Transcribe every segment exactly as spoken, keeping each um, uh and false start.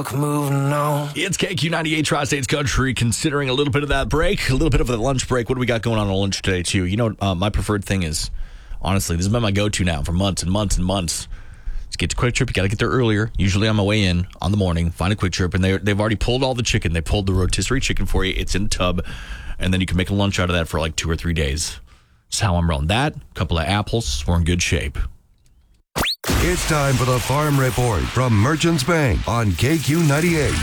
milk, moving on. It's K Q ninety-eight Tri-States Country. Considering a little bit of that break, a little bit of the lunch break. What do we got going on at lunch today, too? You know, uh, my preferred thing is, honestly, this has been my go-to now for months and months and months. Just get to Quick Trip. You got to get there earlier. Usually on my way in on the morning, find a Quick Trip, and they, they've already pulled all the chicken. They pulled the rotisserie chicken for you. It's in a tub, and then you can make a lunch out of that for like two or three days. That's how I'm rolling. That, a couple of apples, we're in good shape. It's time for the Farm Report from Merchants Bank on K Q ninety-eight.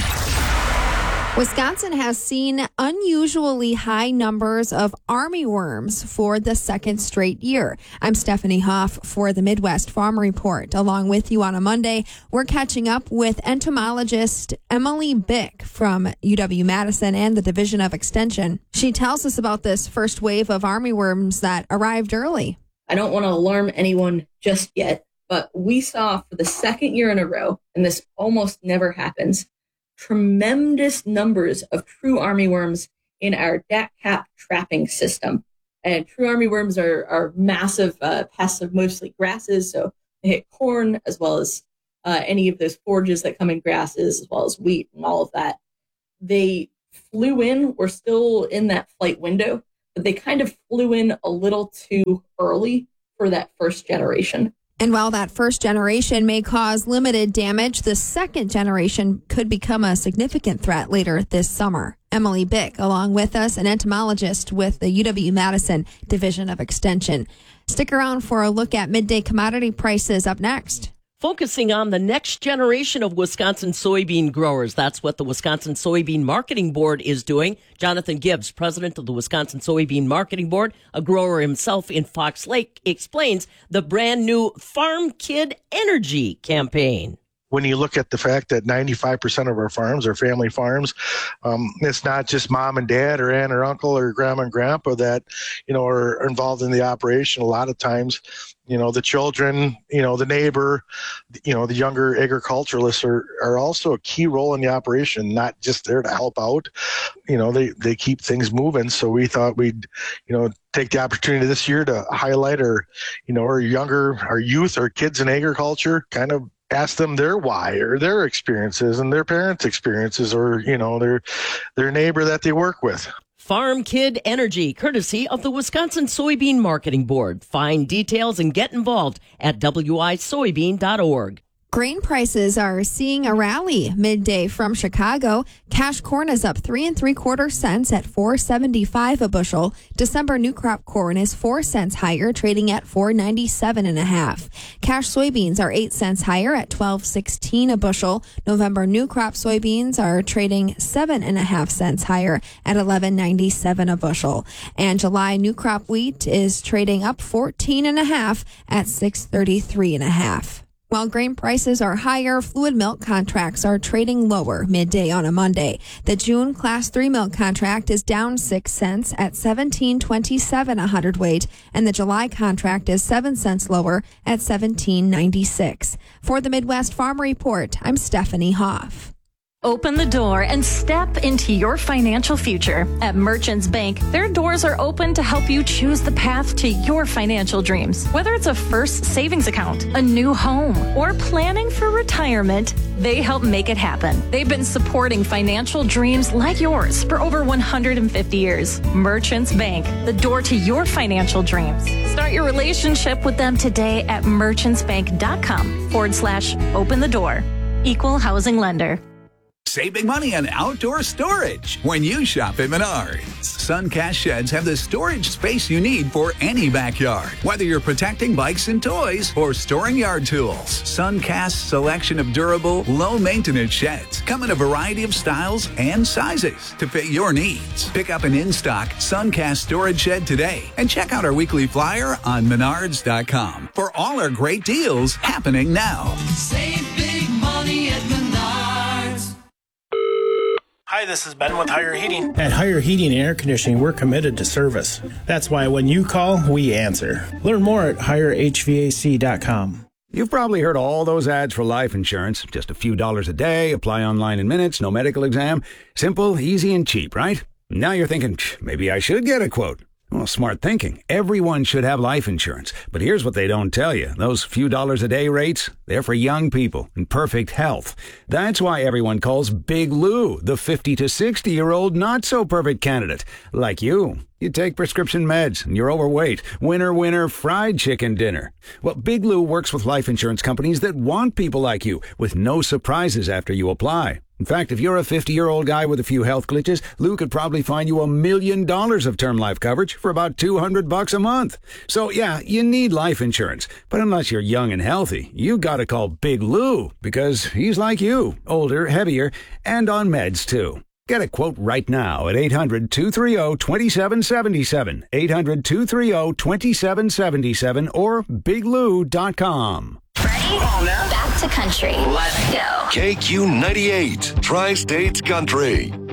Wisconsin has seen unusually high numbers of armyworms for the second straight year. I'm Stephanie Hoff for the Midwest Farm Report. Along with you on a Monday, we're catching up with entomologist Emily Bick from U W-Madison and the Division of Extension. She tells us about this first wave of armyworms that arrived early. I don't want to alarm anyone just yet, but we saw for the second year in a row, and this almost never happens, tremendous numbers of true armyworms in our D A C cap trapping system. And true armyworms are, are massive uh, pests of mostly grasses, so they hit corn as well as uh, any of those forages that come in grasses, as well as wheat and all of that. They flew in, we're still in that flight window, but they kind of flew in a little too early for that first generation. And while that first generation may cause limited damage, the second generation could become a significant threat later this summer. Emily Bick, along with us, an entomologist with the U W-Madison Division of Extension. Stick around for a look at midday commodity prices up next. Focusing on the next generation of Wisconsin soybean growers. That's what the Wisconsin Soybean Marketing Board is doing. Jonathan Gibbs, president of the Wisconsin Soybean Marketing Board, a grower himself in Fox Lake, explains the brand new Farm Kid Energy campaign. When you look at the fact that ninety-five percent of our farms are family farms, um, it's not just mom and dad or aunt or uncle or grandma and grandpa that, you know, are involved in the operation. A lot of times, you know, the children, you know, the neighbor, you know, the younger agriculturalists are, are also a key role in the operation, not just there to help out. You know, they, they keep things moving. So we thought we'd, you know, take the opportunity this year to highlight our, you know, our younger, our youth, our kids in agriculture, kind of ask them their why or their experiences and their parents' experiences or, you know, their their neighbor that they work with. Farm Kid Energy, courtesy of the Wisconsin Soybean Marketing Board. Find details and get involved at w i soybean dot org. Grain prices are seeing a rally midday from Chicago. Cash corn is up three and three quarter cents at four seventy-five a bushel. December new crop corn is four cents higher, trading at four ninety-seven and a half. Cash soybeans are eight cents higher at twelve sixteen a bushel. November new crop soybeans are trading seven and a half cents higher at eleven ninety-seven a bushel. And July new crop wheat is trading up fourteen and a half at six thirty-three and a half. While grain prices are higher, fluid milk contracts are trading lower midday on a Monday. The June Class three milk contract is down six cents at seventeen twenty-seven a hundredweight, and the July contract is seven cents lower at seventeen ninety-six. For the Midwest Farm Report, I'm Stephanie Hoff. Open the door and step into your financial future. At Merchants Bank, their doors are open to help you choose the path to your financial dreams. Whether it's a first savings account, a new home, or planning for retirement, they help make it happen. They've been supporting financial dreams like yours for over one hundred fifty years. Merchants Bank, the door to your financial dreams. Start your relationship with them today at merchantsbank.com forward slash open the door. Equal housing lender. Save big money on outdoor storage when you shop at Menards. Suncast sheds have the storage space you need for any backyard. Whether you're protecting bikes and toys or storing yard tools, Suncast's selection of durable, low-maintenance sheds come in a variety of styles and sizes to fit your needs. Pick up an in-stock Suncast storage shed today and check out our weekly flyer on menards dot com for all our great deals happening now. Save big money at Menards. Hi, this is Ben with Higher Heating. At Higher Heating and Air Conditioning, we're committed to service. That's why when you call, we answer. Learn more at higher h v a c dot com. You've probably heard all those ads for life insurance. Just a few dollars a day, apply online in minutes, no medical exam. Simple, easy, and cheap, right? Now you're thinking, maybe I should get a quote. Well, smart thinking. Everyone should have life insurance. But here's what they don't tell you. Those few dollars a day rates, they're for young people in perfect health. That's why everyone calls Big Lou the fifty to sixty-year-old not-so-perfect candidate. Like you. You take prescription meds and you're overweight. Winner, winner, fried chicken dinner. Well, Big Lou works with life insurance companies that want people like you with no surprises after you apply. In fact, if you're a fifty-year-old guy with a few health glitches, Lou could probably find you a million dollars of term life coverage for about two hundred bucks a month. So yeah, you need life insurance. But unless you're young and healthy, you gotta call Big Lou because he's like you, older, heavier, and on meds too. Get a quote right now at eight hundred, two three zero, two seven seven seven, eight hundred, two three zero, two seven seven seven, or big lou dot com. Ready? Back to country. Let's go. K Q ninety-eight, Tri-States Country.